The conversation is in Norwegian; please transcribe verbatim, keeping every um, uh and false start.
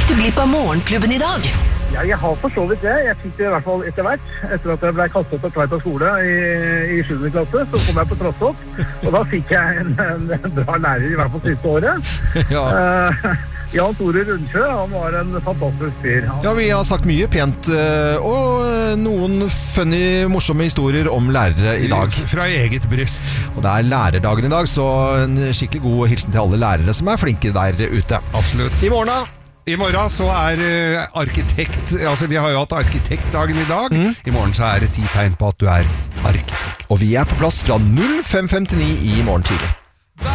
du glipp av Morgenklubben i dag? Ja, jeg har for så vidt det. Jeg fikk det i hvert fall etter hvert. Etter at jeg ble kastet på Tveita skole i, i sjuende klasse, så kom jeg på Trossopp. Og da fikk jeg en, en, en bra lærer, i hvert fall siste året. Ja. Uh, Jan Tore Rundsjø, han var en fantastisk fyr. Ja, vi har sagt mye pent, og noen funny, morsomme historier om lærere i dag. Fra eget bryst. Og det er lærerdagen i dag, så en skikkelig god hilsen til alle lærere som er flinke der ute. Absolutt. I morgen da? I morgen så er uh, arkitekt, altså vi har jo hatt arkitektdagen i dag. Mm. I morgen så er det ti tegn på at du er arkitekt. Og vi er på plass fra null fem femtini i morgen tidlig.